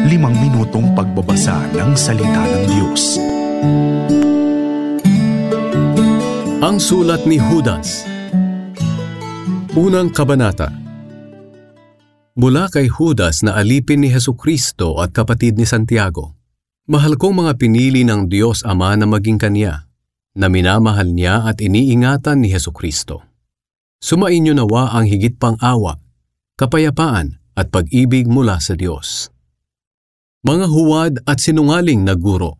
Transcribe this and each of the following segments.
5 minutong pagbabasa ng salita ng Diyos. Ang sulat ni Judas. Unang kabanata. Mula kay Judas na alipin ni Hesukristo at kapatid ni Santiago, mahal kong mga pinili ng Diyos Ama na maging Kanya, na minamahal niya at iniingatan ni Hesukristo. Sumainyo nawa ang higit pang awa, kapayapaan at pag-ibig mula sa Diyos. Mga huwad at sinungaling na guro.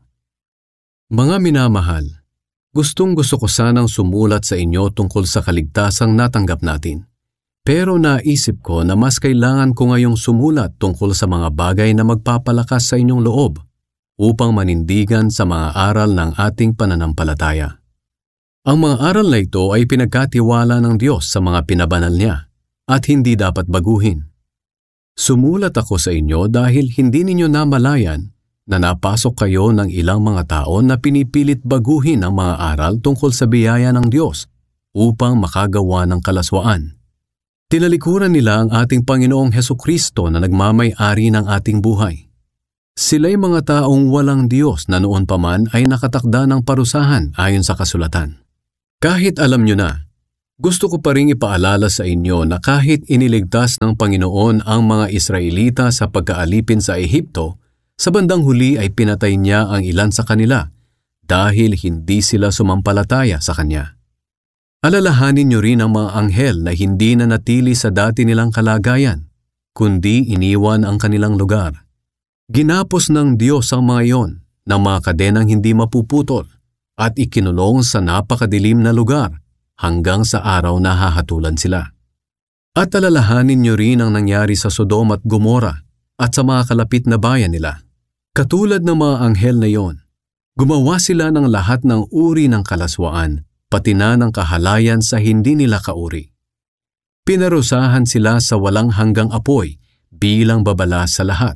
Mga minamahal, gustong-gusto ko sanang sumulat sa inyo tungkol sa kaligtasang natanggap natin. Pero naisip ko na mas kailangan ko ngayong sumulat tungkol sa mga bagay na magpapalakas sa inyong loob upang manindigan sa mga aral ng ating pananampalataya. Ang mga aral na ito ay pinagkatiwala ng Diyos sa mga pinabanal niya at hindi dapat baguhin. Sumulat ako sa inyo dahil hindi ninyo namalayan na napasok kayo ng ilang mga tao na pinipilit baguhin ang mga aral tungkol sa biyaya ng Diyos upang makagawa ng kalaswaan. Tinalikuran nila ang ating Panginoong Hesukristo na nagmamay-ari ng ating buhay. Sila'y mga taong walang Diyos na noon pa man ay nakatakda ng parusahan ayon sa kasulatan. Kahit alam nyo na, gusto ko pa ring ipaalala sa inyo na kahit iniligtas ng Panginoon ang mga Israelita sa pagkaalipin sa Ehipto, sa bandang huli ay pinatay niya ang ilan sa kanila dahil hindi sila sumampalataya sa Kanya. Alalahanin niyo rin ang mga anghel na hindi na natili sa dati nilang kalagayan, kundi iniwan ang kanilang lugar. Ginapos ng Diyos ang mga iyon ng mga kadenang hindi mapuputol at ikinulong sa napakadilim na lugar hanggang sa araw na hahatulan sila. At alalahanin niyo rin ang nangyari sa Sodom at Gomora at sa mga kalapit na bayan nila. Katulad ng mga anghel na iyon, gumawa sila ng lahat ng uri ng kalaswaan, pati na ng kahalayan sa hindi nila kauri. Pinarusahan sila sa walang hanggang apoy bilang babala sa lahat.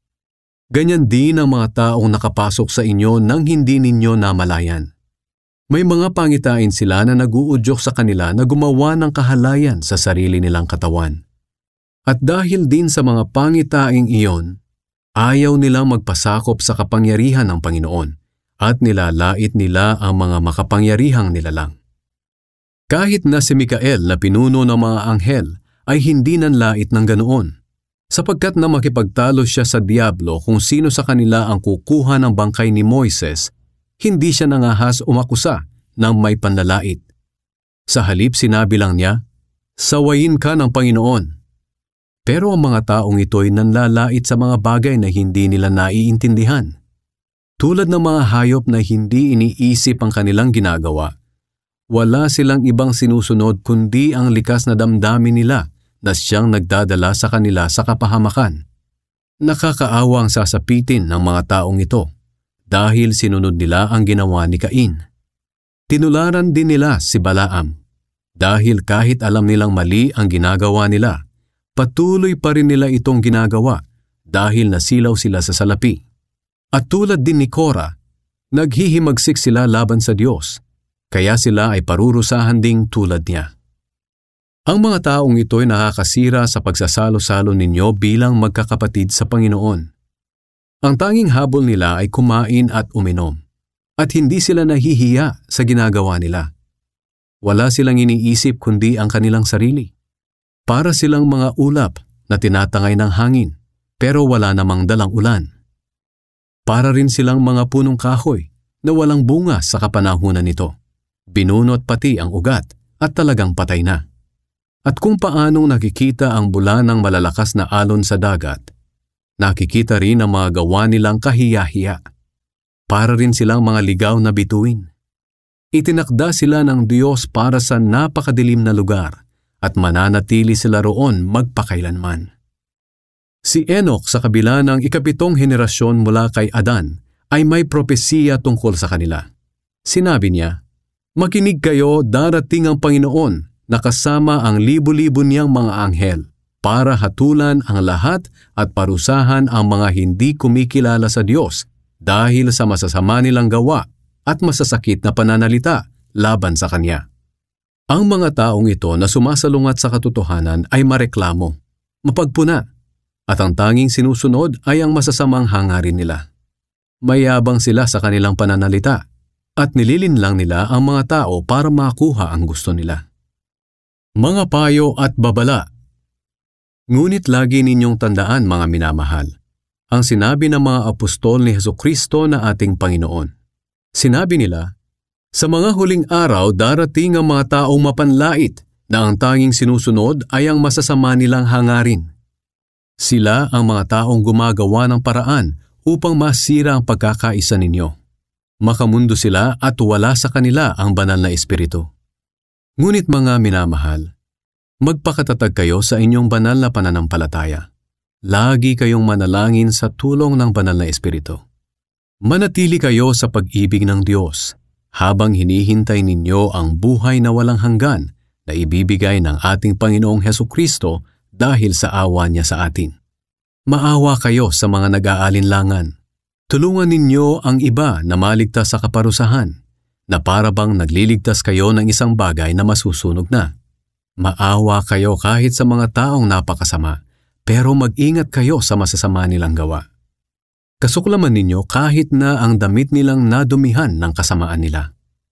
Ganyan din ang mga taong nakapasok sa inyo nang hindi ninyo namalayan. May mga pangitain sila na naguudyok sa kanila na gumawa ng kahalayan sa sarili nilang katawan. At dahil din sa mga pangitaing iyon, ayaw nilang magpasakop sa kapangyarihan ng Panginoon at nilalait nila ang mga makapangyarihang nilalang. Kahit na si Mikael na pinuno ng mga anghel ay hindi nanlait ng ganoon, sapagkat na makipagtalo siya sa diablo kung sino sa kanila ang kukuha ng bangkay ni Moises, hindi siya nangahas umakusa ng may panlalait. Sa halip sinabi lang niya, "Sawayin ka ng Panginoon." Pero ang mga taong ito'y nanlalait sa mga bagay na hindi nila naiintindihan. Tulad ng mga hayop na hindi iniisip ang kanilang ginagawa, wala silang ibang sinusunod kundi ang likas na damdamin nila na siyang nagdadala sa kanila sa kapahamakan. Nakakaawa ang sasapitin ng mga taong ito dahil sinunod nila ang ginawa ni Cain. Tinularan din nila si Balaam dahil kahit alam nilang mali ang ginagawa nila, patuloy pa rin nila itong ginagawa dahil nasilaw sila sa salapi. At tulad din ni Korah, naghihimagsik sila laban sa Diyos, kaya sila ay parurusahan ding tulad niya. Ang mga taong ito'y nakakasira sa pagsasalo-salo ninyo bilang magkakapatid sa Panginoon. Ang tanging habol nila ay kumain at uminom, at hindi sila nahihiya sa ginagawa nila. Wala silang iniisip kundi ang kanilang sarili. Para silang mga ulap na tinatangay ng hangin, pero wala namang dalang ulan. Para rin silang mga punong kahoy na walang bunga sa kapanahunan nito. Binunot pati ang ugat at talagang patay na. At kung paanong nakikita ang bula ng malalakas na alon sa dagat, nakikita rin ang mga gawa nilang kahiya-hiya. Para rin silang mga ligaw na bituin. Itinakda sila ng Diyos para sa napakadilim na lugar at mananatili sila roon magpakailanman. Si Enoch sa kabila ng 7th henerasyon mula kay Adan ay may propesiya tungkol sa kanila. Sinabi niya, "Makinig kayo, darating ang Panginoon na kasama ang libo-libo niyang mga anghel para hatulan ang lahat at parusahan ang mga hindi kumikilala sa Diyos dahil sa masasama nilang gawa at masasakit na pananalita laban sa Kanya." Ang mga taong ito na sumasalungat sa katotohanan ay mareklamo, mapagpuna, at ang tanging sinusunod ay ang masasamang hangarin nila. Mayabang sila sa kanilang pananalita at nililinlang nila ang mga tao para makuha ang gusto nila. Mga payo at babala. Ngunit lagi ninyong tandaan, mga minamahal, ang sinabi ng mga apostol ni Hesukristo na ating Panginoon. Sinabi nila, sa mga huling araw darating ang mga taong mapanlait na ang tanging sinusunod ay ang masasama nilang hangarin. Sila ang mga taong gumagawa ng paraan upang masira ang pagkakaisa ninyo. Makamundo sila at wala sa kanila ang banal na espiritu. Ngunit mga minamahal, magpakatatag kayo sa inyong banal na pananampalataya. Lagi kayong manalangin sa tulong ng banal na espiritu. Manatili kayo sa pag-ibig ng Diyos habang hinihintay ninyo ang buhay na walang hanggan na ibibigay ng ating Panginoong Hesukristo dahil sa awa niya sa atin. Maawa kayo sa mga nag-aalinlangan. Tulungan ninyo ang iba na maligtas sa kaparusahan, na para bang nagliligtas kayo ng isang bagay na masusunog na. Maawa kayo kahit sa mga taong napakasama, pero mag-ingat kayo sa masasama nilang gawa. Kasuklaman ninyo kahit na ang damit nilang nadumihan ng kasamaan nila.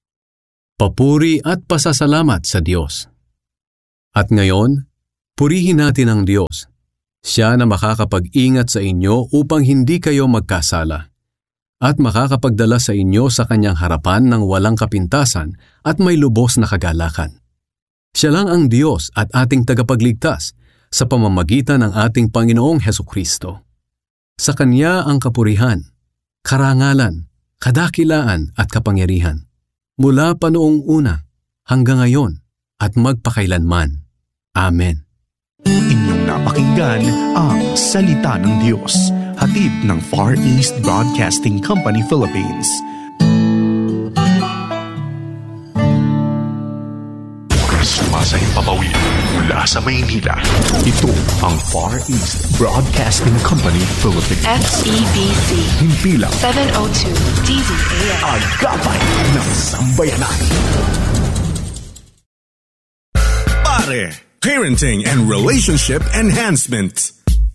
Papuri at pasasalamat sa Diyos. At ngayon, purihin natin ang Diyos. Siya na makakapag-ingat sa inyo upang hindi kayo magkasala at makakapagdala sa inyo sa kanyang harapan ng walang kapintasan at may lubos na kagalakan. Siya lang ang Diyos at ating tagapagligtas sa pamamagitan ng ating Panginoong Hesukristo. Sa Kanya ang kapurihan, karangalan, kadakilaan at kapangyarihan, mula pa noong una hanggang ngayon at magpakailanman. Amen. Inyong napakinggan ang Salita ng Diyos, hatid ng Far East Broadcasting Company Philippines. Sumasahing papawid mula sa Maynila. Ito ang Far East Broadcasting Company Philippines. FEBC. Himpilang 702 DZAM. Agapay ng Sambayanan. Pare, Parenting and Relationship Enhancement.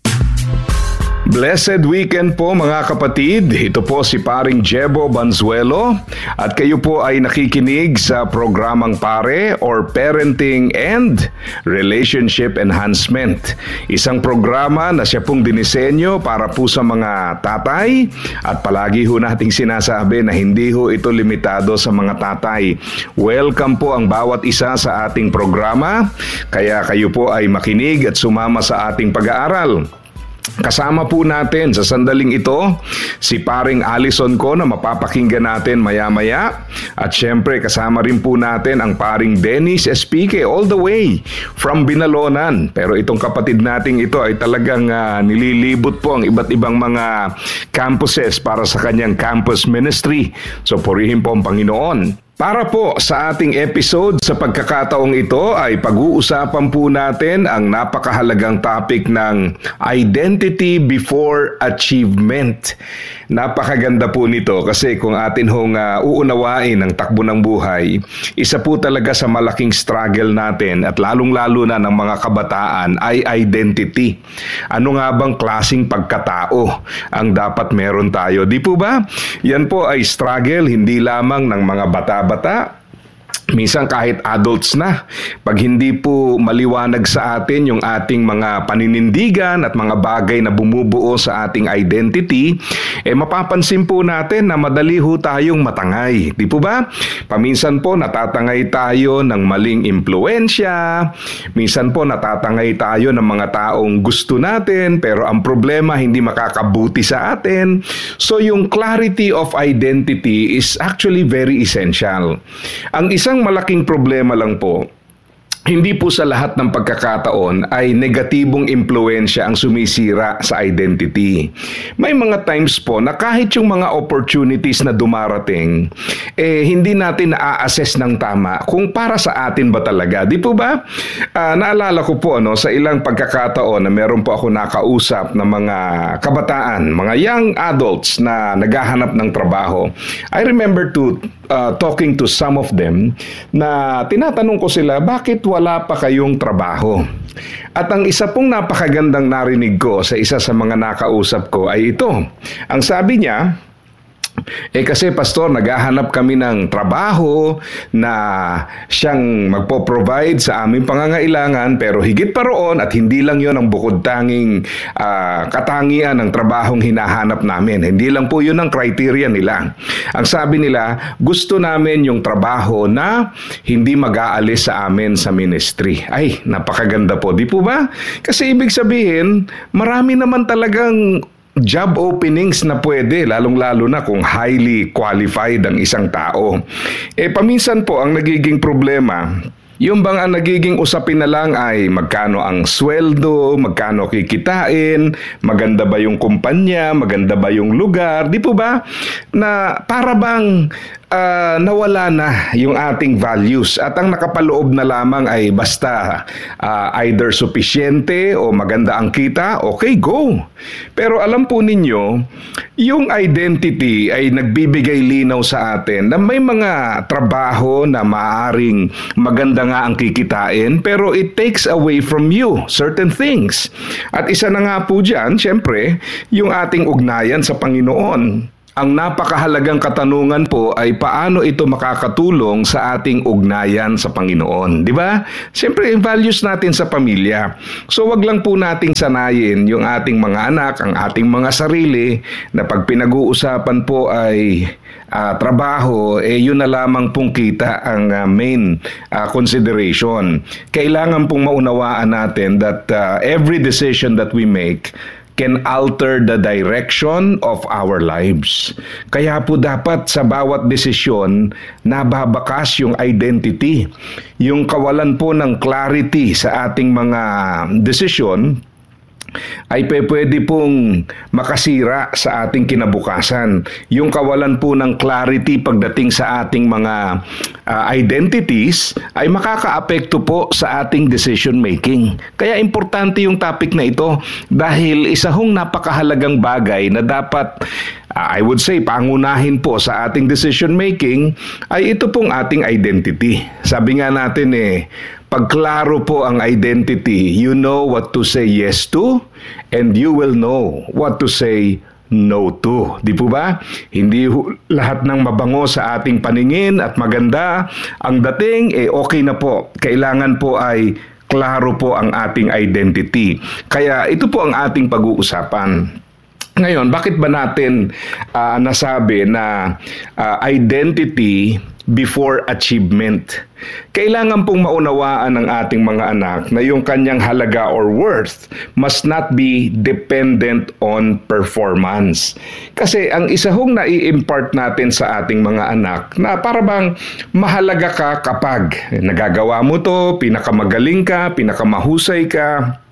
Blessed weekend po mga kapatid. Ito po si Paring Jebo Banzuelo at kayo po ay nakikinig sa programang Pare or Parenting and Relationship Enhancement. Isang programa na siya pong dinisenyo para po sa mga tatay at palagi ho nating sinasabi na hindi ho ito limitado sa mga tatay. Welcome po ang bawat isa sa ating programa, kaya kayo po ay makinig at sumama sa ating pag-aaral. Kasama po natin sa sandaling ito si Paring Allison ko na mapapakinggan natin maya-maya. At syempre kasama rin po natin ang Paring Dennis Espique all the way from Binalonan. Pero itong kapatid nating ito ay talagang nililibot po ang iba't ibang mga campuses para sa kanyang campus ministry. So purihin po ang Panginoon. Para po sa ating episode sa pagkakataong ito ay pag-uusapan po natin ang napakahalagang topic ng identity before achievement. Napakaganda po nito kasi kung atin hong uunawain ang takbo ng buhay, isa po talaga sa malaking struggle natin at lalong-lalo na ng mga kabataan ay identity. Ano nga bang klaseng pagkatao ang dapat meron tayo? Di po ba? Yan po ay struggle hindi lamang ng mga bata-bata, minsan kahit adults na. Pag hindi po maliwanag sa atin yung ating mga paninindigan at mga bagay na bumubuo sa ating identity, mapapansin po natin na madali ho tayong matangay. Di po ba? Paminsan po natatangay tayo ng maling impluensya, minsan po natatangay tayo ng mga taong gusto natin, pero ang problema hindi makakabuti sa atin. So yung clarity of identity is actually very essential. Ang isang malaking problema lang po, hindi po sa lahat ng pagkakataon ay negatibong impluensya ang sumisira sa identity. May mga times po na kahit yung mga opportunities na dumarating, hindi natin na-assess ng tama kung para sa atin ba talaga. Di po ba? Naalala ko po sa ilang pagkakataon na meron po ako nakausap na mga kabataan kabataan, mga young adults na naghahanap ng trabaho, I remember talking to some of them na tinatanong ko sila, bakit wala pa kayong trabaho? At ang isa pong napakagandang narinig ko sa isa sa mga nakausap ko ay ito. Ang sabi niya, kasi pastor, naghahanap kami ng trabaho na siyang magpo-provide sa aming pangangailangan, pero higit pa roon at hindi lang yon ang bukod tanging katangian ng trabahong hinahanap namin. Hindi lang po yun ang criteria nila. Ang sabi nila, gusto namin yung trabaho na hindi mag-aalis sa amin sa ministry. Ay, napakaganda po, di po ba? Kasi ibig sabihin, marami naman talagang job openings na pwede, lalong-lalo na kung highly qualified ang isang tao. Paminsan po ang nagiging problema, yung bang ang nagiging usapin na lang ay magkano ang sweldo, magkano kikitain, maganda ba yung kumpanya, maganda ba yung lugar, di po ba? Na para bang nawala na yung ating values at ang nakapaloob na lamang ay basta either supisyente o maganda ang kita, okay, go. Pero alam po ninyo, yung identity ay nagbibigay linaw sa atin na may mga trabaho na maaaring maganda nga ang kikitain pero it takes away from you certain things. At isa na nga po dyan, syempre, yung ating ugnayan sa Panginoon. Ang napakahalagang katanungan po ay paano ito makakatulong sa ating ugnayan sa Panginoon, di ba? Siyempre, values natin sa pamilya. So, wag lang po nating sanayin yung ating mga anak, ang ating mga sarili, na pag pinag-uusapan po ay trabaho, yun na lamang pong kita ang main consideration. Kailangan pong maunawaan natin that every decision that we make can alter the direction of our lives. Kaya po dapat sa bawat desisyon, nababakas yung identity. Yung kawalan po ng clarity sa ating mga desisyon, ay pwede pong makasira sa ating kinabukasan. Yung kawalan po ng clarity pagdating sa ating mga identities ay makakaapekto po sa ating decision making. Kaya importante yung topic na ito dahil isa hong napakahalagang bagay na dapat I would say pangunahin po sa ating decision making ay ito pong ating identity. Sabi nga natin pag klaro po ang identity, you know what to say yes to and you will know what to say no to. Di po ba? Hindi lahat ng mabango sa ating paningin at maganda ang dating, okay na po. Kailangan po ay klaro po ang ating identity. Kaya ito po ang ating pag-uusapan. Ngayon, bakit ba natin nasabi na identity before achievement? Kailangan pong maunawaan ng ating mga anak na yung kanyang halaga or worth must not be dependent on performance. Kasi ang isa hong nai-impart natin sa ating mga anak na para bang mahalaga ka kapag nagagawa mo to, pinakamagaling ka, pinakamahusay ka.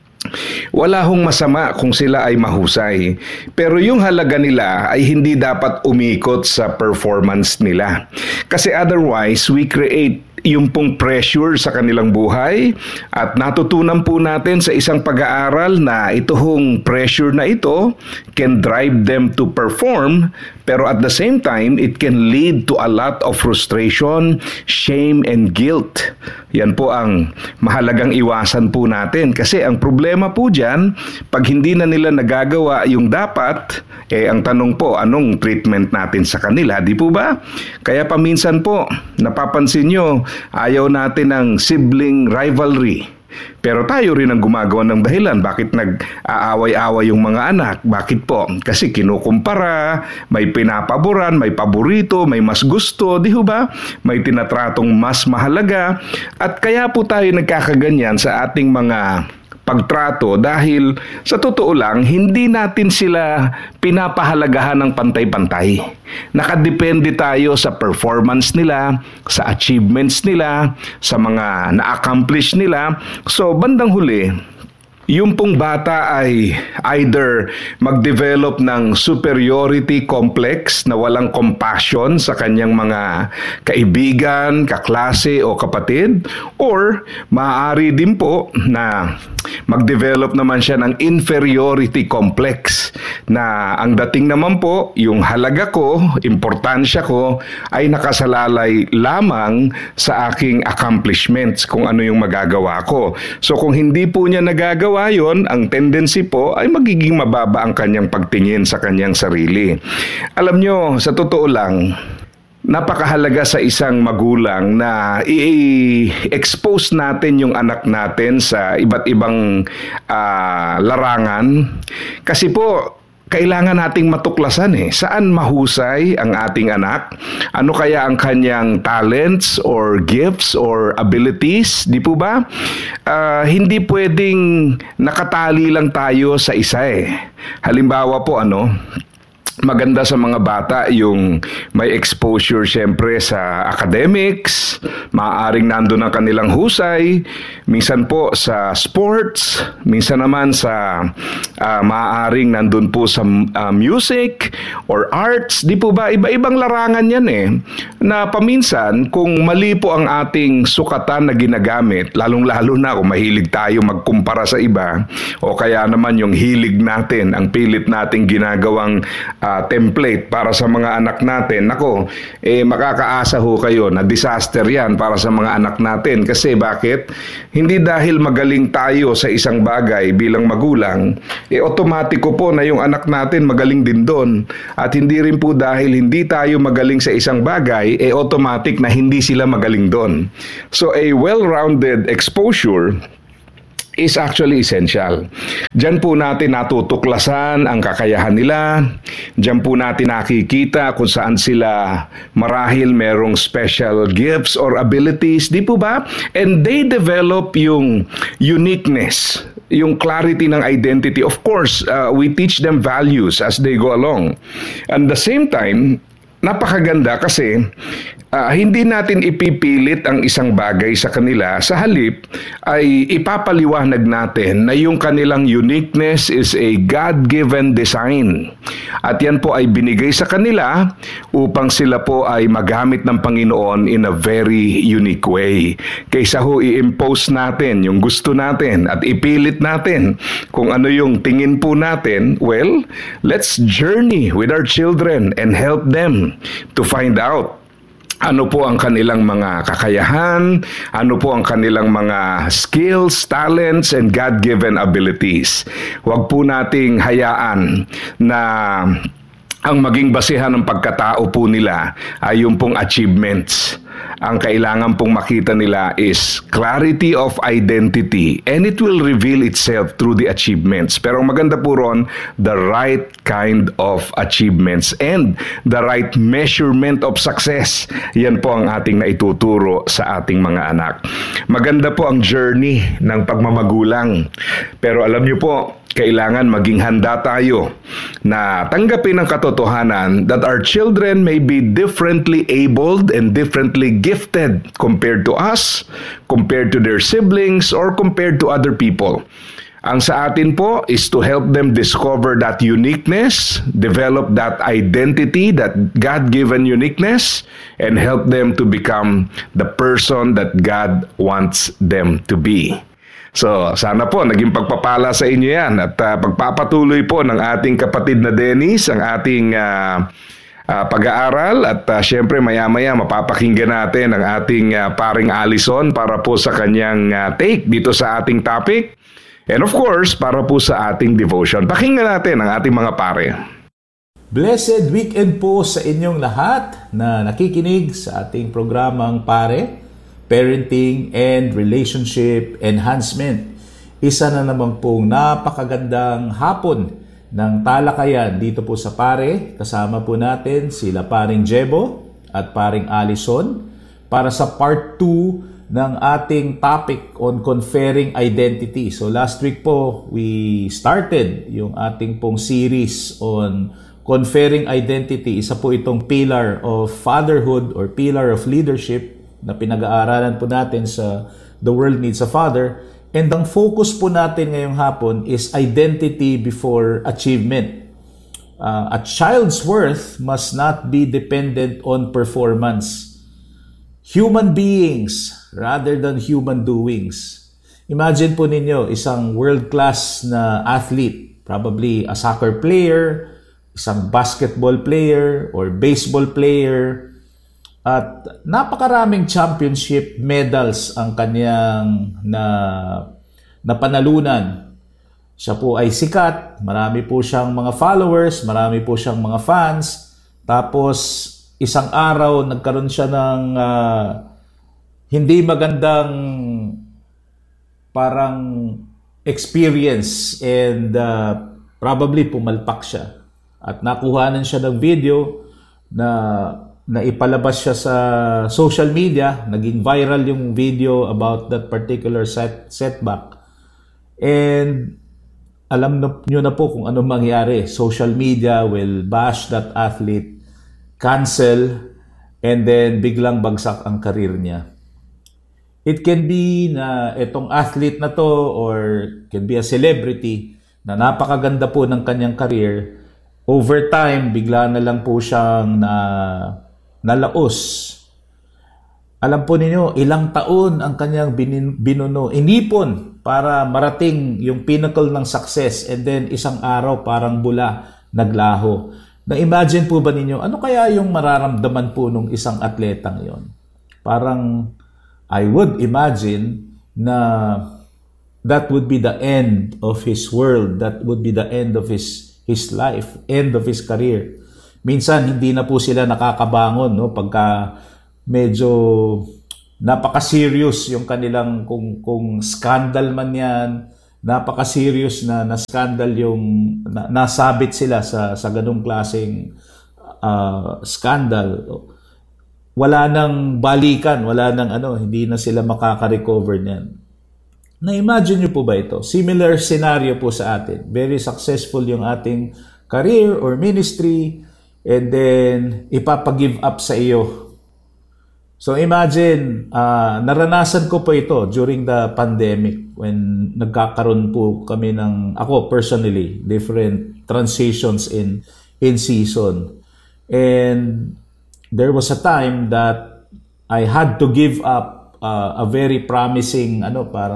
Wala hong masama kung sila ay mahusay. Pero yung halaga nila ay hindi dapat umikot sa performance nila. Kasi otherwise, we create yung pong pressure sa kanilang buhay at natutunan po natin sa isang pag-aaral na ito hong pressure na ito can drive them to perform pero at the same time, it can lead to a lot of frustration, shame, and guilt. Yan po ang mahalagang iwasan po natin. Kasi ang problema po dyan, pag hindi na nila nagagawa yung dapat, ang tanong po, anong treatment natin sa kanila? Di po ba? Kaya paminsan po, napapansin nyo, ayaw natin ng sibling rivalry. Pero tayo rin ang gumagawa ng dahilan. Bakit nag-aaway-away yung mga anak? Bakit po? Kasi kinukumpara, may pinapaboran, may paborito, may mas gusto, di ba? May tinatratong mas mahalaga. At kaya po tayo nagkakaganyan sa ating mga pagtrato dahil sa totoo lang, hindi natin sila pinapahalagahan ng pantay-pantay. Nakadepende tayo sa performance nila, sa achievements nila, sa mga na-accomplish nila. So, bandang huli, yung pong bata ay either mag-develop ng superiority complex na walang compassion sa kanyang mga kaibigan, kaklase o kapatid, or maaari din po na mag-develop naman siya ng inferiority complex na ang dating naman po, yung halaga ko, importansya ko, ay nakasalalay lamang sa aking accomplishments kung ano yung magagawa ko. So kung hindi po niya nagagawa yon, ang tendency po ay magiging mababa ang kanyang pagtingin sa kanyang sarili. Alam nyo, sa totoo lang, napakahalaga sa isang magulang na i-expose natin yung anak natin sa iba't ibang larangan. Kasi po, kailangan nating matuklasan saan mahusay ang ating anak, ano kaya ang kanyang talents or gifts or abilities, di po ba? Hindi pwedeng nakatali lang tayo sa isa Halimbawa po maganda sa mga bata yung may exposure syempre sa academics, maaaring nandun ang kanilang husay, minsan po sa sports, minsan naman sa maaaring nandun po sa music or arts, di po ba? Iba-ibang larangan yan na paminsan kung mali po ang ating sukatan na ginagamit, lalong-lalo na kung mahilig tayo magkumpara sa iba, o kaya naman yung hilig natin, ang pilit nating ginagawang template para sa mga anak natin, makakaasa ho kayo na disaster yan para sa mga anak natin. Kasi bakit? Hindi dahil magaling tayo sa isang bagay bilang magulang, otomatiko po na yung anak natin magaling din doon. At hindi rin po dahil hindi tayo magaling sa isang bagay, automatic na hindi sila magaling doon. So a well-rounded exposure is actually essential. Diyan po natin natutuklasan ang kakayahan nila. Diyan po natin nakikita kung saan sila marahil merong special gifts or abilities. Di po ba? And they develop yung uniqueness, yung clarity ng identity. Of course, we teach them values as they go along. At the same time, napakaganda kasi hindi natin ipipilit ang isang bagay sa kanila. Sa halip ay ipapaliwanag natin na yung kanilang uniqueness is a God-given design. At yan po ay binigay sa kanila upang sila po ay magamit ng Panginoon in a very unique way. Kaysa ho i-impose natin yung gusto natin at ipilit natin kung ano yung tingin po natin, well, let's journey with our children and help them to find out ano po ang kanilang mga kakayahan, ano po ang kanilang mga skills, talents, and God-given abilities. Huwag po nating hayaan na ang maging basehan ng pagkatao po nila ay yung pong achievements. Ang kailangan pong makita nila is clarity of identity, and it will reveal itself through the achievements. Pero ang maganda po ron, the right kind of achievements and the right measurement of success. Yan po ang ating naituturo sa ating mga anak. Maganda po ang journey ng pagmamagulang. Pero alam niyo po, kailangan maging handa tayo na tanggapin ang katotohanan that our children may be differently abled and differently gifted compared to us, compared to their siblings, or compared to other people. Ang sa atin po is to help them discover that uniqueness, develop that identity, that God-given uniqueness, and help them to become the person that God wants them to be. So, sana po naging pagpapala sa inyo yan at pagpapatuloy po ng ating kapatid na Dennis ang ating pag-aaral at syempre maya-maya mapapakinggan natin ang ating paring Allison para po sa kanyang take dito sa ating topic and of course para po sa ating devotion. Pakinggan natin ang ating mga pare. Blessed weekend po sa inyong lahat na nakikinig sa ating programang Pare, Parenting and Relationship Enhancement. Isa na naman pong napakagandang hapon ng talakayan dito po sa Pare. Kasama po natin sila paring Jebo at paring Allison para sa part 2 ng ating topic on conferring identity. So last week po, we started yung ating pong series on conferring identity. Isa po itong pillar of fatherhood or pillar of leadership na pinag-aaralan po natin sa The World Needs a Father. And ang focus po natin ngayong hapon is identity before achievement. A child's worth must not be dependent on performance. Human beings rather than human doings. Imagine po ninyo, isang world-class na athlete, probably a soccer player, isang basketball player, or baseball player, at napakaraming championship medals ang kanyang napanalunan. Siya po ay sikat, marami po siyang mga followers, marami po siyang mga fans, tapos isang araw nagkaroon siya ng hindi magandang parang experience and probably pumalpak siya. At nakuhanan siya ng video na ipalabas siya sa social media. Naging viral yung video about that particular setback. And alam nyo na po kung anong mangyari. Social media will bash that athlete, cancel, and then biglang bagsak ang karir niya. It can be na itong athlete na to or can be a celebrity na napakaganda po ng kanyang career. Over time, bigla na lang po siyang nalaos. Alam po ninyo, ilang taon ang kanyang inipon para marating yung pinnacle ng success, and then isang araw parang bula, naglaho. Na-imagine po ba ninyo, ano kaya yung mararamdaman po nung isang atletang yon? Parang I would imagine na that would be the end of his world. That would be the end of his life, end of his career. Minsan, hindi na po sila nakakabangon, no? Pagka medyo napaka-serious yung kanilang, kung scandal man yan, napaka-serious na scandal yung nasabit sila sa ganung klaseng scandal. Wala nang balikan, wala nang hindi na sila makaka-recover niyan. Na-imagine nyo po ba ito? Similar scenario po sa atin. Very successful yung ating career or ministry, and then ipapag-give up sa iyo. So imagine, naranasan ko po ito during the pandemic when nagkakaroon po kami ako personally, different transitions in season. And there was a time that I had to give up a very promising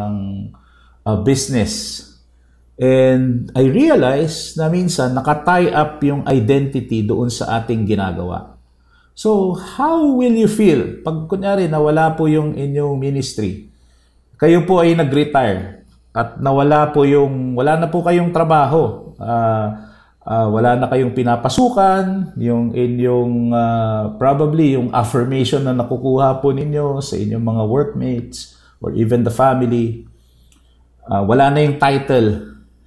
business. And I realized na minsan naka-tie up yung identity doon sa ating ginagawa. So, how will you feel pag kunyari nawala po yung inyong ministry? Kayo po ay nag-retire at wala na po kayong trabaho. Wala na kayong pinapasukan, yung inyong probably yung affirmation na nakukuha po ninyo sa inyong mga workmates or even the family. Wala na yung title.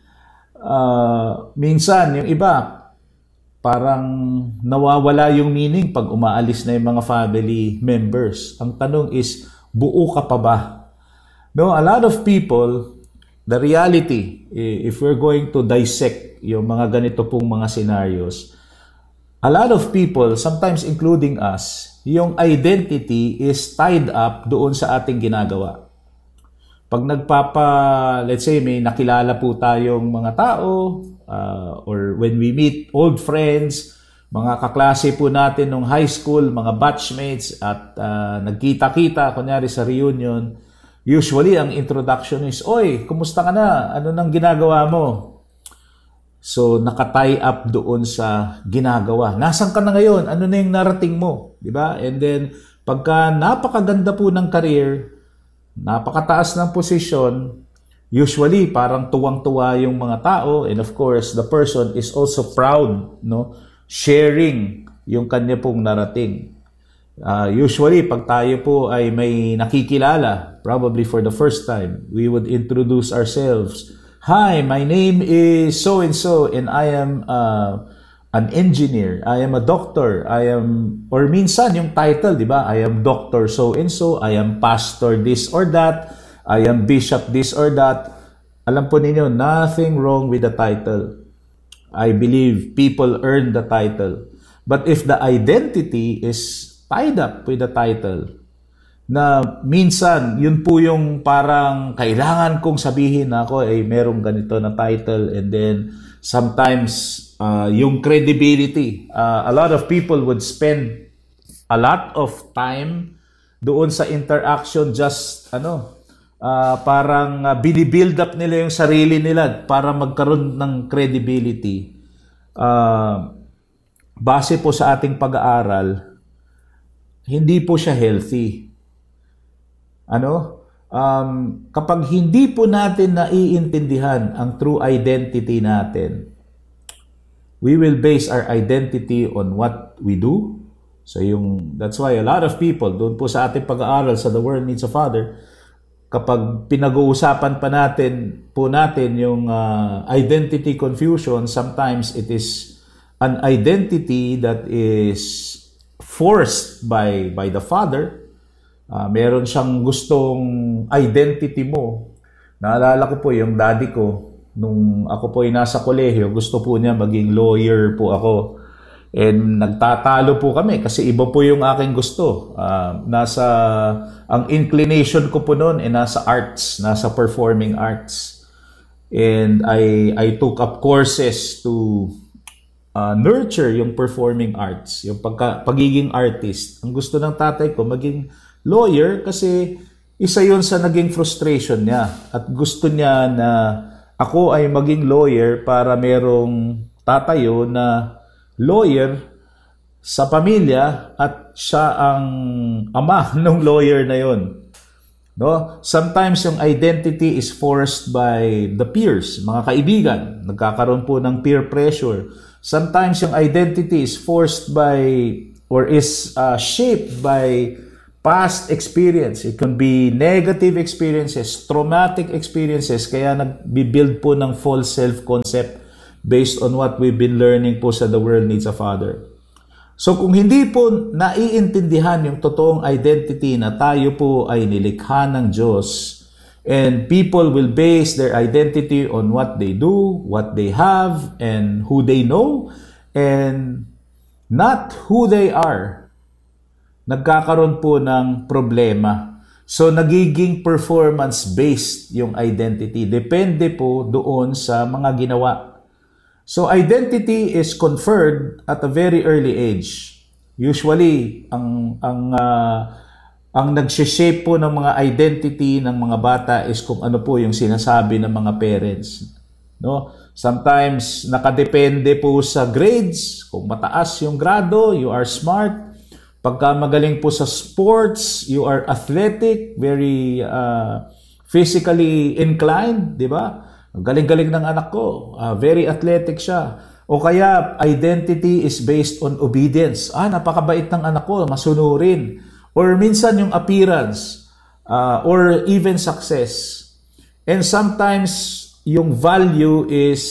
Minsan, yung iba, parang nawawala yung meaning pag umaalis na yung mga family members. Ang tanong is, buo ka pa ba? No, a lot of people, the reality, if we're going to dissect yung mga ganito pong mga scenarios, a lot of people, sometimes including us, yung identity is tied up doon sa ating ginagawa. Pag let's say may nakilala po tayong mga tao, or when we meet old friends, mga kaklase po natin nung high school, mga batchmates, at nagkita-kita, kunyari sa reunion, usually ang introduction is, "Oy, kumusta ka na? Ano nang ginagawa mo?" So, naka-tie up doon sa ginagawa. Nasaan ka na ngayon? Ano na yung narating mo? Diba? And then, pagka napakaganda po ng career, napakataas ng posisyon, usually parang tuwang-tuwa yung mga tao, and of course, the person is also proud, no? Sharing yung kanya pong narating. Usually, pag tayo po ay may nakikilala, probably for the first time, we would introduce ourselves. "Hi, my name is so-and-so, and I am an engineer. I am a doctor. Or minsan yung title, di ba? I am doctor so-and-so. I am pastor this or that. I am bishop this or that." Alam po ninyo, nothing wrong with the title. I believe people earn the title. But if the identity is tied up with the title, na minsan, yun po yung parang kailangan kong sabihin na ako ay merong ganito na title, and then sometimes yung credibility, a lot of people would spend a lot of time doon sa interaction just parang binibuild up nila yung sarili nila para magkaroon ng credibility. Base po sa ating pag-aaral, hindi po siya healthy. Kapag hindi po natin naiintindihan ang true identity natin, we will base our identity on what we do. So that's why a lot of people, doon po sa ating pag-aaral sa The World Needs a Father, kapag pinag-uusapan po natin yung identity confusion, sometimes it is an identity that is forced by the father. Meron siyang gustong identity mo. Naalala ko po yung daddy ko, nung ako po ay nasa kolehiyo, gusto po niya maging lawyer po ako. And nagtatalo po kami kasi iba po yung aking gusto. Ang inclination ko po noon ay nasa arts, nasa performing arts. And I took up courses to nurture yung performing arts, yung pagiging artist. Ang gusto ng tatay ko, maging lawyer kasi isa yun sa naging frustration niya. At gusto niya na ako ay maging lawyer para merong tatayo na lawyer sa pamilya at siya ang ama ng lawyer na yun. No? Sometimes yung identity is forced by the peers, mga kaibigan. Nagkakaroon po ng peer pressure. Sometimes yung identity is forced by or is shaped by past experience. It can be negative experiences, traumatic experiences, kaya nagbi-build po ng false self-concept based on what we've been learning po sa The World Needs a Father. So kung hindi po naiintindihan yung totoong identity na tayo po ay nilikha ng Diyos, and people will base their identity on what they do, what they have, and who they know, and not who they are, nagkakaroon po ng problema. So nagiging performance-based yung identity. Depende po doon sa mga ginawa. So identity is conferred at a very early age. Usually, ang nagsishape po ng mga identity ng mga bata is kung ano po yung sinasabi ng mga parents. No? Sometimes, nakadepende po sa grades. Kung mataas yung grado, you are smart. Pagka magaling po sa sports, you are athletic, very physically inclined, di ba? Galing-galing ng anak ko, very athletic siya. O kaya, identity is based on obedience. Napakabait ng anak ko, masunurin. Or minsan yung appearance, or even success. And sometimes, yung value is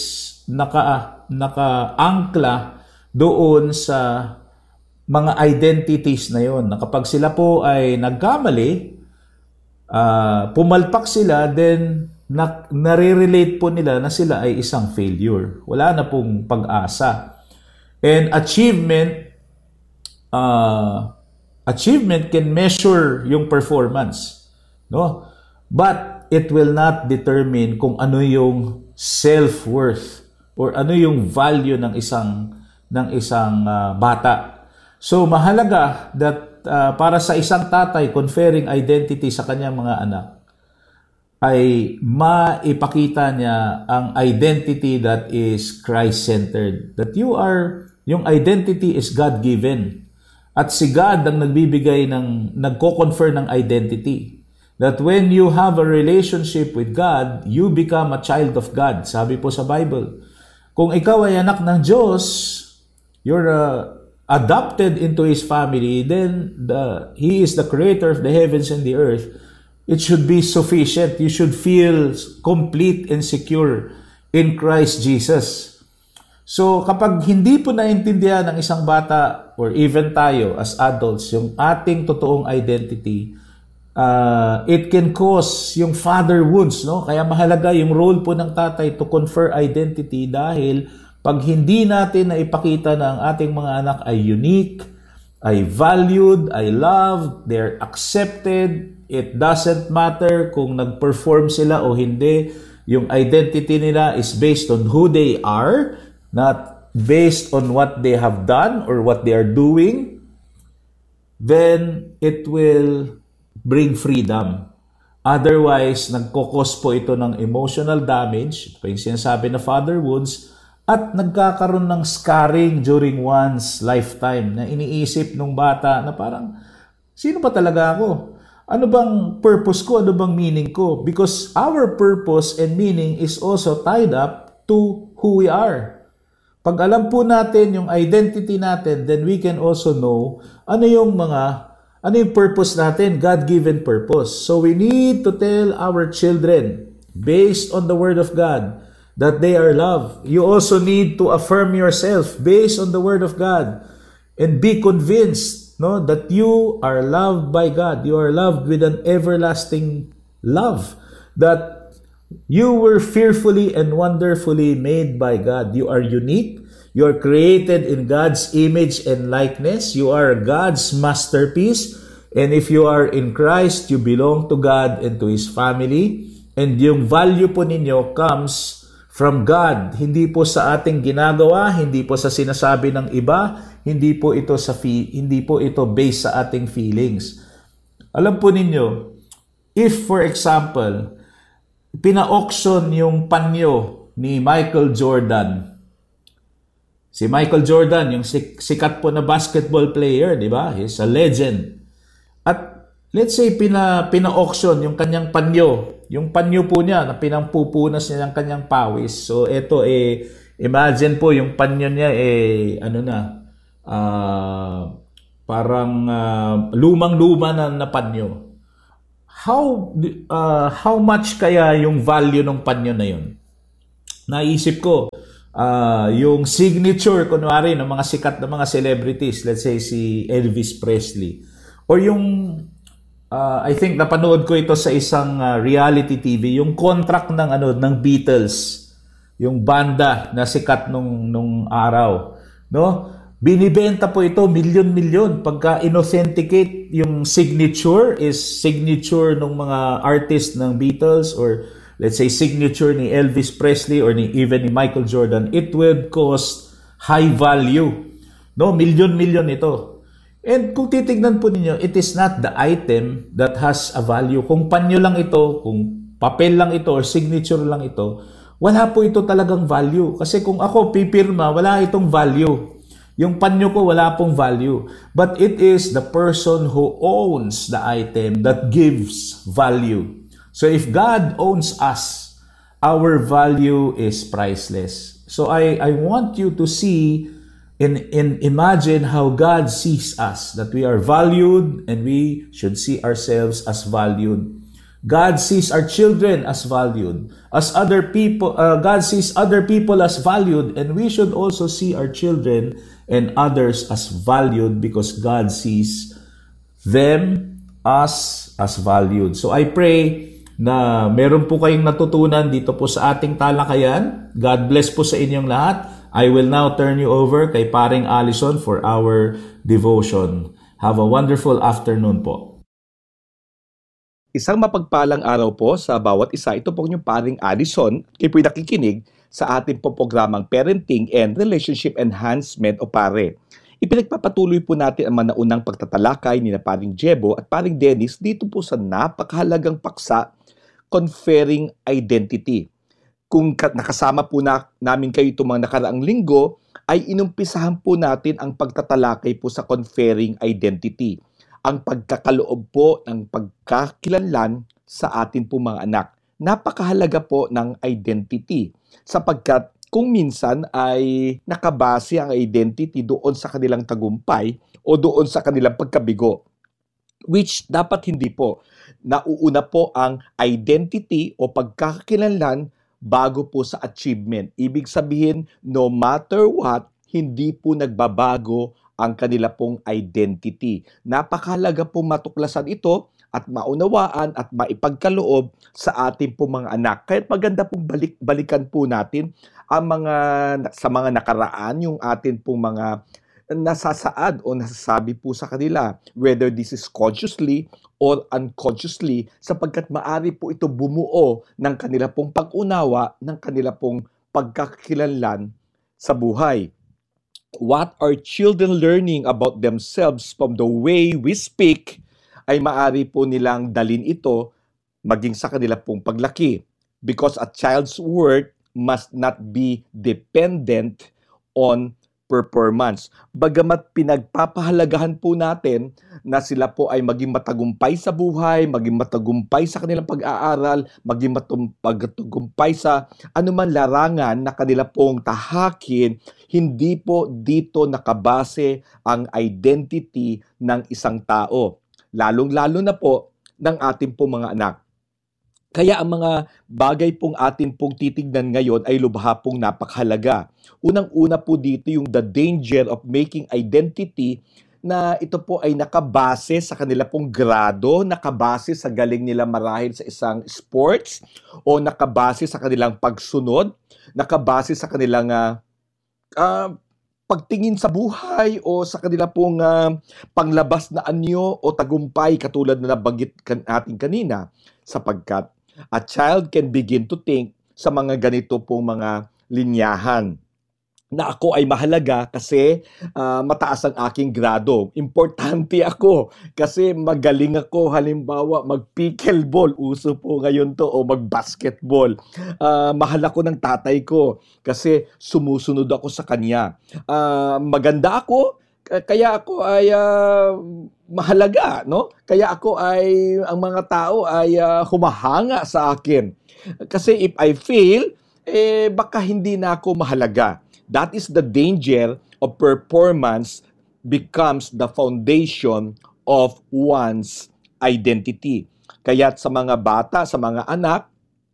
naka-angkla doon sa mga identities na yon. Na kapag sila po ay nagkamali, pumalpak sila, then nare-relate po nila na sila ay isang failure. Wala na pong pag-asa. And achievement can measure yung performance, no? But it will not determine kung ano yung self-worth or ano yung value ng isang bata. So mahalaga that para sa isang tatay conferring identity sa kanyang mga anak ay maipakita niya ang identity that is Christ-centered. That yung identity is God-given. At si God ang nagko-confer ng identity. That when you have a relationship with God, you become a child of God. Sabi po sa Bible. Kung ikaw ay anak ng Diyos, you're adopted into His family, then He is the creator of the heavens and the earth. It should be sufficient. You should feel complete and secure in Christ Jesus. So kapag hindi po naintindihan ng isang bata or even tayo as adults yung ating totoong identity, it can cause yung father wounds, no? Kaya mahalaga yung role po ng tatay to confer identity dahil pag hindi natin na ipakita na ang ating mga anak ay unique, ay valued, ay loved, they're accepted, it doesn't matter kung nag-perform sila o hindi, yung identity nila is based on who they are, not based on what they have done or what they are doing, then it will bring freedom. Otherwise, nagkokos po ito ng emotional damage, ito yung sinasabi na father wounds, at nagkakaroon ng scarring during one's lifetime na iniisip nung bata na parang, sino ba talaga ako? Ano bang purpose ko? Ano bang meaning ko? Because our purpose and meaning is also tied up to who we are. Pag alam po natin yung identity natin, then we can also know ano yung purpose natin, God-given purpose. So we need to tell our children, based on the Word of God, that they are loved. You also need to affirm yourself based on the Word of God and be convinced that you are loved by God. You are loved with an everlasting love. That you were fearfully and wonderfully made by God. You are unique. You are created in God's image and likeness. You are God's masterpiece. And if you are in Christ, you belong to God and to His family. And yung value po ninyo comes from God. Hindi po sa ating ginagawa, hindi po sa sinasabi ng iba, hindi po ito based sa ating feelings. Alam po ninyo, if for example, pina-auction yung panyo ni Michael Jordan. Si Michael Jordan, yung sikat po na basketball player, di ba? He's a legend. At let's say pina-auction yung kanyang panyo. Yung panyo po niya na pinampupunas niya ng kanyang pawis. So ito imagine po yung panyo niya parang lumang-luma na panyo. How much kaya yung value ng panyo na yun? Naisip ko, yung signature kunwari ng mga sikat na mga celebrities, let's say si Elvis Presley, or yung I think napanood ko ito sa isang reality TV, yung contract ng Beatles, yung banda na sikat nung araw, no? Binibenta po ito milyon-milyon pagka inauthenticate yung signature ng mga artist ng Beatles, or let's say signature ni Elvis Presley or even ni Michael Jordan. It would cost high value, no? Milyon-milyon ito. And kung titignan po ninyo, it is not the item that has a value. Kung panyo lang ito, kung papel lang ito, or signature lang ito, wala po ito talagang value. Kasi kung ako pipirma, wala itong value. Yung panyo ko, wala pong value. But it is the person who owns the item that gives value. So if God owns us, our value is priceless. So I want you to see and imagine how God sees us, that we are valued and we should see ourselves as valued. God sees our children as valued. As other people, God sees other people as valued, and we should also see our children and others as valued because God sees them as valued. So I pray na meron po kayong natutunan dito po sa ating talakayan. God bless po sa inyong lahat. I will now turn you over kay Paring Allison for our devotion. Have a wonderful afternoon po. Isang mapagpalang araw po sa bawat isa. Ito po yung Paring Allison. Kayo po'y nakikinig sa ating po programang Parenting and Relationship Enhancement o PARE. Ipinagpapatuloy po natin ang manaunang pagtatalakay ni Paring Jebo at Paring Dennis dito po sa napakahalagang paksa, Conferring Identity. Kung nakasama po namin kayo itong mga nakaraang linggo, ay inumpisahan po natin ang pagtatalakay po sa conferring identity. Ang pagkakaloob po ng pagkakilanlan sa atin po mga anak. Napakahalaga po ng identity sapagkat kung minsan ay nakabase ang identity doon sa kanilang tagumpay o doon sa kanilang pagkabigo. Which dapat hindi po. Nauuna po ang identity o pagkakakilanlan bago po sa achievement. Ibig sabihin, no matter what, hindi po nagbabago ang kanila pong identity. Napakahalaga po matuklasan ito at maunawaan at maipagkaloob sa ating po mga anak. Kaya maganda pong balikan po natin ang sa mga nakaraan, yung atin pong mga nasasaad o nasasabi po sa kanila, whether this is consciously or unconsciously, sapagkat maari po ito bumuo ng kanila pong pag-unawa, ng kanila pong pagkakakilanlan sa buhay. What are children learning about themselves from the way we speak, ay maari po nilang dalin ito maging sa kanila pong paglaki. Because a child's worth must not be dependent on performance. Bagamat pinagpapahalagahan po natin na sila po ay maging matagumpay sa buhay, maging matagumpay sa kanilang pag-aaral, maging matagumpay sa anuman larangan na kanila pong tahakin, hindi po dito nakabase ang identity ng isang tao. Lalong-lalo na po ng ating pong mga anak. Kaya ang mga bagay pong atin pong titignan ngayon ay lubha pong napakahalaga. Unang-una po dito yung the danger of making identity na ito po ay nakabase sa kanila pong grado, nakabase sa galing nila marahil sa isang sports, o nakabase sa kanilang pagsunod, nakabase sa kanilang pagtingin sa buhay o sa kanila pong panglabas na anyo o tagumpay katulad na nabanggit natin kanina, sapagkat a child can begin to think sa mga ganito pong mga linyahan na ako ay mahalaga kasi mataas ang aking grado. Importante ako kasi magaling ako. Halimbawa, mag-pickleball. Uso po ngayon to. O mag-basketball. Mahal ako ng tatay ko kasi sumusunod ako sa kanya. Maganda ako. Kaya ako ay mahalaga, no? Kaya ako ay, ang mga tao ay humahanga sa akin. Kasi if I fail, baka hindi na ako mahalaga. That is the danger of performance becomes the foundation of one's identity. Kaya sa mga bata, sa mga anak,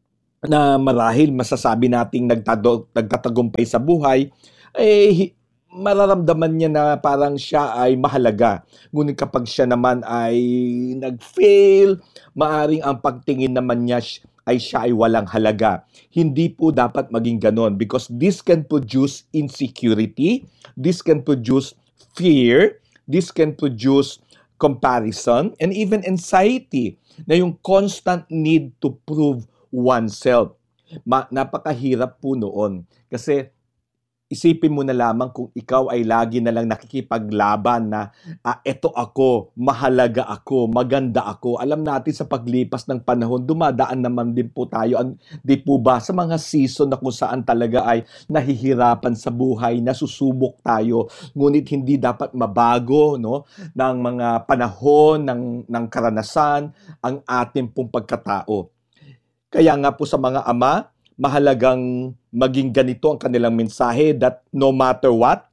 na marahil masasabi nating nagtatagumpay sa buhay, mararamdaman niya na parang siya ay mahalaga. Ngunit kapag siya naman ay nag-fail, maaring ang pagtingin naman niya ay siya ay walang halaga. Hindi po dapat maging ganon because this can produce insecurity, this can produce fear, this can produce comparison, and even anxiety na yung constant need to prove oneself. Napakahirap po noon kasi isipin mo na lamang kung ikaw ay lagi na lang nakikipaglaban na eto ako, mahalaga ako, maganda ako. Alam natin sa paglipas ng panahon, dumadaan naman din po tayo, di po ba, sa mga season na kung saan talaga ay nahihirapan sa buhay, nasusubok tayo. Ngunit hindi dapat mabago, no, ng mga panahon, ng karanasan, ang ating pong pagkatao. Kaya nga po sa mga ama, mahalagang maging ganito ang kanilang mensahe that no matter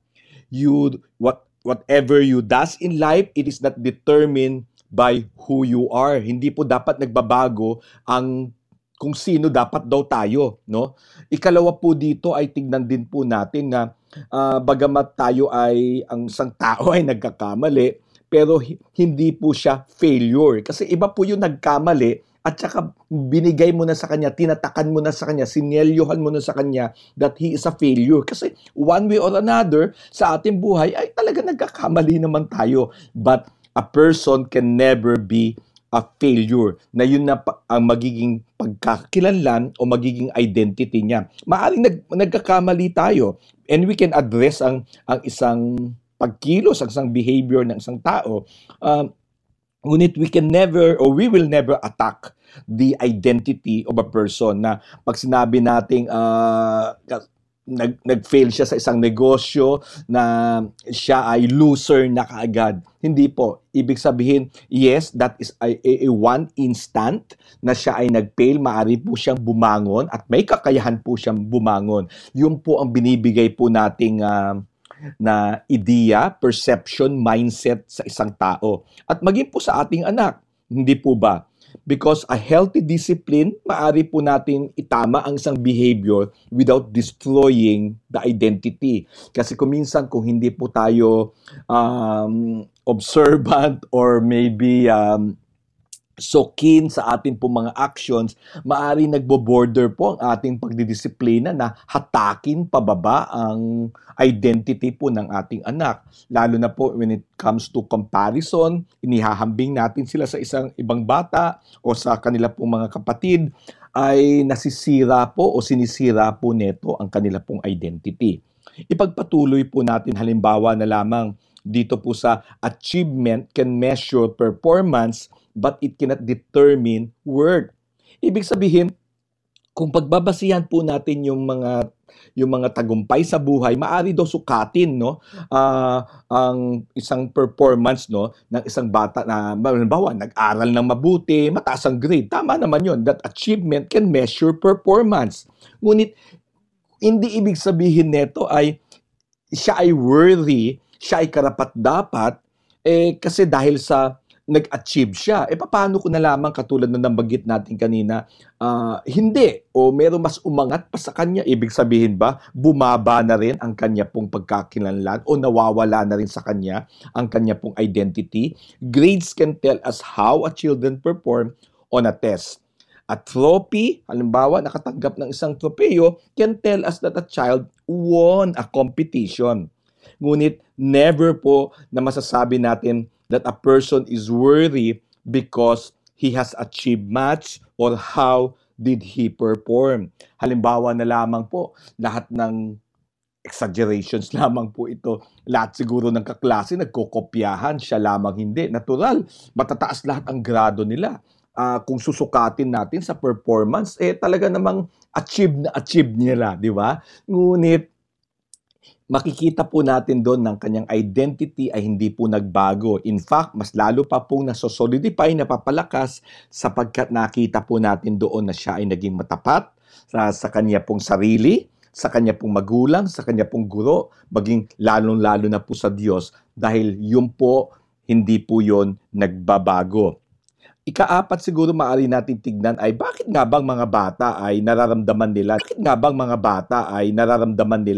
whatever you does in life, it is not determined by who you are. Hindi po dapat nagbabago ang kung sino dapat daw tayo, no? Ikalawa po dito ay tingnan din po natin na bagamat tayo ay ang isang tao ay nagkakamali, pero hindi po siya failure. Kasi iba po yung nagkamali at saka binigay mo na sa kanya, tinatakan mo na sa kanya, sinelyohan mo na sa kanya that he is a failure. Kasi one way or another, sa ating buhay ay talaga nagkakamali naman tayo. But a person can never be a failure. Na yun na ang magiging pagkakakilanlan o magiging identity niya. Maaring nagkakamali tayo and we can address ang isang pagkilos, ang isang behavior ng isang tao. Ngunit we will never attack the identity of a person na pag sinabi nating nag-fail siya sa isang negosyo na siya ay loser na kaagad. Hindi po. Ibig sabihin, yes, that is a one instant na siya ay nag-fail, maaari po siyang bumangon at may kakayahan po siyang bumangon. Yun po ang binibigay po nating na ideya, perception, mindset sa isang tao. At maging po sa ating anak, hindi po ba? Because a healthy discipline, maaari po natin itama ang isang behavior without destroying the identity. Kasi minsan kung hindi po tayo observant or maybe so keen sa ating po mga actions, maaari nagbo-border po ang ating pagdidisiplina na hatakin pababa ang identity po ng ating anak. Lalo na po when it comes to comparison, inihahambing natin sila sa isang ibang bata o sa kanila pong mga kapatid, ay nasisira po o sinisira po neto ang kanila pong identity. Ipagpatuloy po natin halimbawa na lamang dito po sa achievement can measure performance but it cannot determine worth. Ibig sabihin, kung pagbabasihan po natin yung mga tagumpay sa buhay, maari daw sukatin, no, ang isang performance, no, ng isang bata na halimbawa nag-aral ng mabuti, mataas ang grade. Tama naman yun, that achievement can measure performance. Ngunit hindi ibig sabihin nito ay siya ay worthy, siya ay karapat-dapat, kasi dahil sa nag-achieve siya. Paano ko nalaman, katulad na nabanggit natin kanina, hindi, o meron mas umangat pa sa kanya. Ibig sabihin ba, bumaba na rin ang kanya pong pagkakilanlan o nawawala na rin sa kanya ang kanya pong identity? Grades can tell us how a children perform on a test. A trophy, halimbawa, nakatanggap ng isang tropeo, can tell us that a child won a competition. Ngunit never po na masasabi natin that a person is worthy because he has achieved much or how did he perform. Halimbawa na lamang po, lahat ng exaggerations lamang po ito. Lahat siguro ng kaklase nagkokopyahan, siya lamang hindi. Natural, matataas lahat ang grado nila. Kung susukatin natin sa performance, talaga namang achieve nila, di ba? Ngunit, makikita po natin doon ng kanyang identity ay hindi po nagbago. In fact, mas lalo pa pong nasosolidify, napapalakas sapagkat nakita po natin doon na siya ay naging matapat sa kanya pong sarili, sa kanya pong magulang, sa kanya pong guro, maging lalong-lalo na po sa Diyos dahil yun po, hindi po yun nagbabago. Ikaapat siguro maaari natin tignan ay bakit nga bang mga bata ay nararamdaman nila